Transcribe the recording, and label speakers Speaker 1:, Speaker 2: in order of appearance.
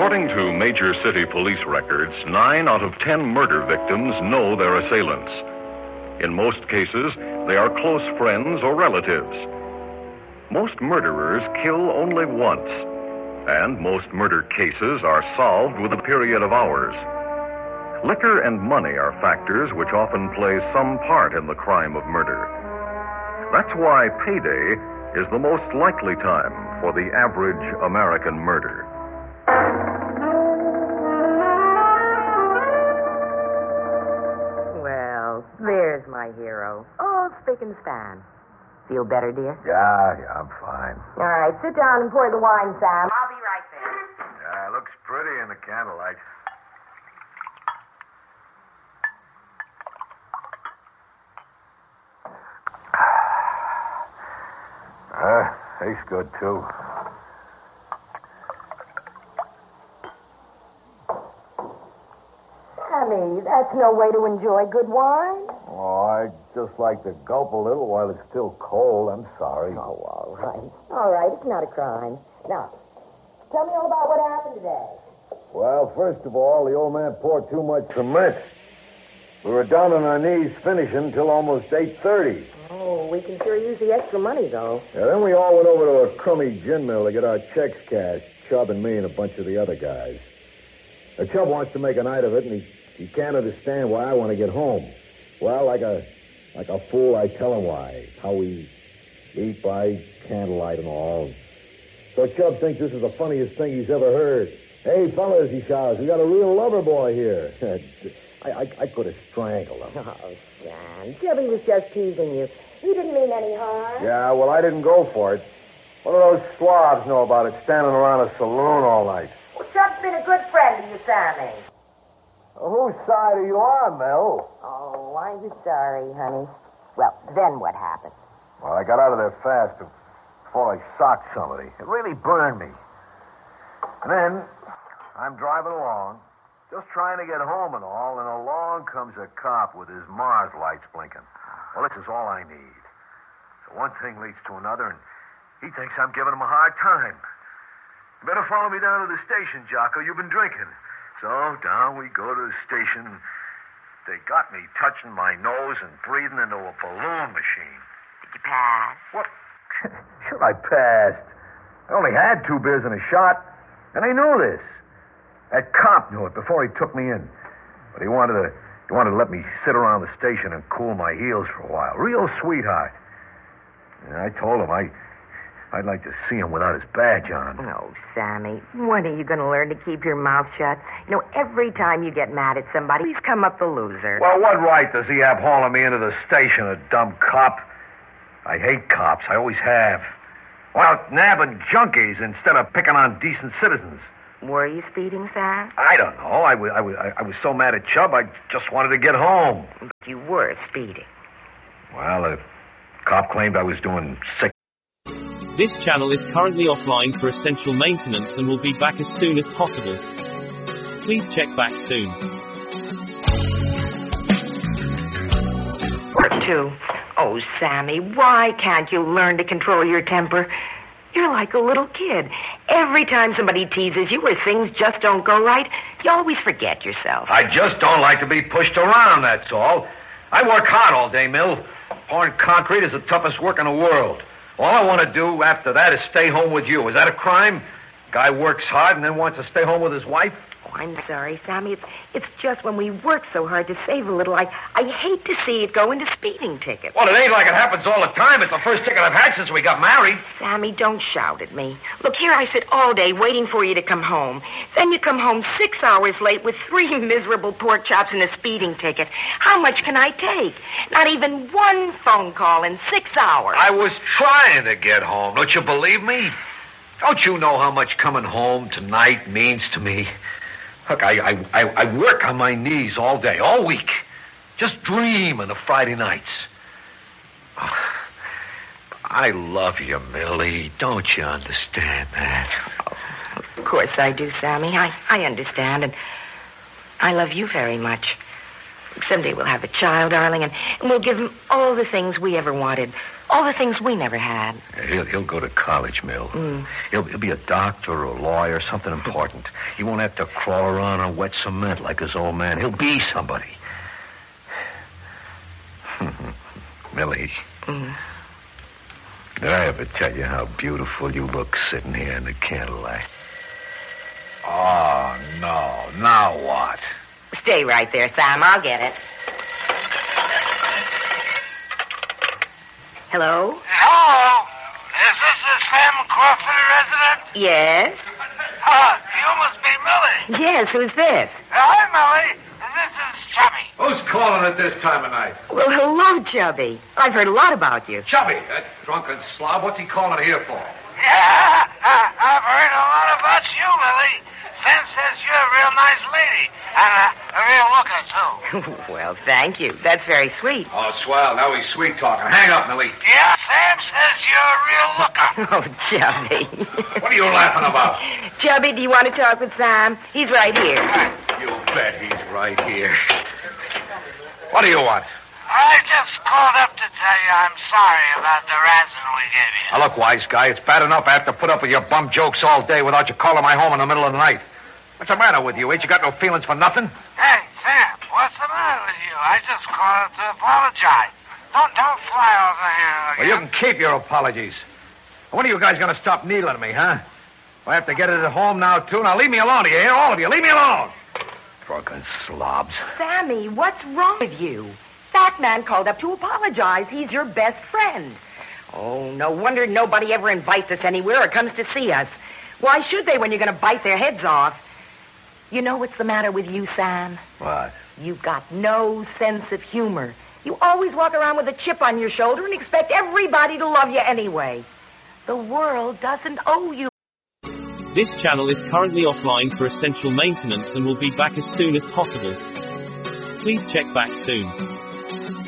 Speaker 1: According to major city police records, 9 out of 10 murder victims know their assailants. In most cases, they are close friends or relatives. Most murderers kill only once, and most murder cases are solved with a period of hours. Liquor and money are factors which often play some part in the crime of murder. That's why payday is the most likely time for the average American murder.
Speaker 2: Well, there's my hero. Oh, spick and span. Feel better, dear?
Speaker 3: Yeah, I'm fine.
Speaker 2: All right, sit down and pour the wine, Sam. I'll be right there.
Speaker 3: Yeah, it looks pretty in the candlelight. Tastes good, too.
Speaker 2: Sammy, that's no way to enjoy good wine.
Speaker 3: Oh, I'd just like to gulp a little while it's still cold. I'm sorry.
Speaker 2: Oh, all right. All right, it's not a crime. Now, tell me all about what happened today.
Speaker 3: Well, first of all, the old man poured too much cement. We were down on our knees finishing till almost 8:30.
Speaker 2: Oh, we can sure use the extra money, though.
Speaker 3: Yeah, then we all went over to a crummy gin mill to get our checks cashed, Chubb and me and a bunch of the other guys. Chubb wants to make a night of it, and he can't understand why I want to get home. Well, like a fool, I tell him why. How we eat by candlelight and all. So Chubb thinks this is the funniest thing he's ever heard. Hey, fellas, he shouts, we got a real lover boy here. I could have strangled him.
Speaker 2: Oh, Sam, Chubby was just teasing you. He didn't mean any harm.
Speaker 3: Yeah, well, I didn't go for it. What do those slobs know about it, standing around a saloon all night?
Speaker 2: Well, Chub's been a good friend to you, Sammy.
Speaker 3: Well, whose side are you on, Mel?
Speaker 2: Oh, I'm sorry, honey. Well, then what happened?
Speaker 3: Well, I got out of there fast before I socked somebody. It really burned me. And then I'm driving along, just trying to get home and all, and along comes a cop with his Mars lights blinking. Well, this is all I need. So one thing leads to another, and he thinks I'm giving him a hard time. You better follow me down to the station, Jocko. You've been drinking. So down we go to the station. They got me touching my nose and breathing into a balloon machine.
Speaker 2: Did you pass?
Speaker 3: What? Sure, I passed. I only had 2 beers and a shot, and I knew this. That cop knew it before he took me in. But he wanted to let me sit around the station and cool my heels for a while. Real sweetheart. And I told him I'd like to see him without his badge on.
Speaker 2: Oh, Sammy, when are you going to learn to keep your mouth shut? You know, every time you get mad at somebody, he's come up the loser.
Speaker 3: Well, what right does he have hauling me into the station, a dumb cop? I hate cops. I always have. Well, nabbing junkies instead of picking on decent citizens.
Speaker 2: Were you speeding, Sam?
Speaker 3: I don't know. I was so mad at Chubb, I just wanted to get home.
Speaker 2: But you were speeding.
Speaker 3: Well, the cop claimed I was doing 6.
Speaker 4: This channel is currently offline for essential maintenance and will be back as soon as possible. Please check back soon.
Speaker 2: Part 2. Oh, Sammy, why can't you learn to control your temper? You're like a little kid. Every time somebody teases you or things just don't go right, you always forget yourself.
Speaker 3: I just don't like to be pushed around, that's all. I work hard all day, Mill. Pouring concrete is the toughest work in the world. All I want to do after that is stay home with you. Is that a crime? Guy works hard and then wants to stay home with his wife?
Speaker 2: Oh, I'm sorry, Sammy. It's just when we work so hard to save a little, I hate to see it go into speeding tickets.
Speaker 3: Well, it ain't like it happens all the time. It's the first ticket I've had since we got married.
Speaker 2: Sammy, don't shout at me. Look, here I sit all day waiting for you to come home. Then you come home 6 hours late with 3 miserable pork chops and a speeding ticket. How much can I take? Not even one phone call in 6 hours.
Speaker 3: I was trying to get home. Don't you believe me? Don't you know how much coming home tonight means to me? Look, I work on my knees all day, all week. Just dreaming of Friday nights. Oh, I love you, Millie. Don't you understand that?
Speaker 2: Oh, of course I do, Sammy. I understand, and I love you very much. Someday we'll have a child, darling, and we'll give him all the things we ever wanted. All the things we never had.
Speaker 3: He'll go to college, Mill. He'll be a doctor or a lawyer, something important. He won't have to crawl around on wet cement like his old man. He'll be somebody. Millie, did I ever tell you how beautiful you look sitting here in the candlelight? Oh, no. Now what?
Speaker 2: Stay right there, Sam. I'll get it. Hello?
Speaker 5: Hello? Is this the Sam Crawford residence?
Speaker 2: Yes?
Speaker 5: You must be Millie.
Speaker 2: Yes, who's this?
Speaker 5: Hi, Millie. This is Chubby.
Speaker 3: Who's calling at this time of night?
Speaker 2: Well, hello, Chubby. I've heard a lot about you.
Speaker 3: Chubby, that drunken slob. What's he calling here for?
Speaker 5: Yeah, I've heard a lot about you, Millie. Sam says you're a real nice lady. And a real looker, too.
Speaker 2: Well, thank you. That's very sweet.
Speaker 3: Oh, swell. Now he's sweet talking. Hang up, Millie.
Speaker 5: Yeah, Sam says you're a real looker.
Speaker 2: Oh, Chubby.
Speaker 3: What are you laughing about?
Speaker 2: Chubby, do you want to talk with Sam? He's right here.
Speaker 3: You bet he's right here. What do you want?
Speaker 5: I just called up to tell you I'm sorry about the ransom we gave you.
Speaker 3: Now, look, wise guy, it's bad enough I have to put up with your bum jokes all day without you calling my home in the middle of the night. What's the matter with you? Ain't you got no feelings for nothing?
Speaker 5: Hey, Sam, what's the matter with you? I just called up to apologize. Don't fly over here again.
Speaker 3: Well, you can keep your apologies. When are you guys going to stop needling me, huh? I have to get it at home now, too. Now, leave me alone, do you hear? All of you, leave me alone. Drunken slobs.
Speaker 2: Sammy, what's wrong with you? That man called up to apologize. He's your best friend. Oh, no wonder nobody ever invites us anywhere or comes to see us. Why should they when you're going to bite their heads off? You know what's the matter with you, Sam?
Speaker 3: What?
Speaker 2: You've got no sense of humor. You always walk around with a chip on your shoulder and expect everybody to love you anyway. The world doesn't owe you.
Speaker 4: This channel is currently offline for essential maintenance and will be back as soon as possible. Please check back soon.